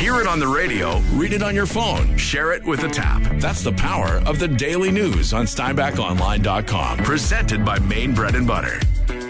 Hear it on the radio, read it on your phone, share it with a tap. That's the power of the daily news on SteinbachOnline.com. Presented by Maine Bread and Butter.